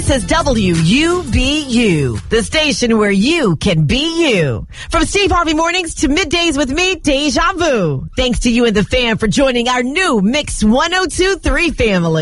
This is WUBU, the station where you can be you. From Steve Harvey Mornings to Middays with me, Deja Vu. Thanks to you and the fam for joining our new Mix 102.3 family.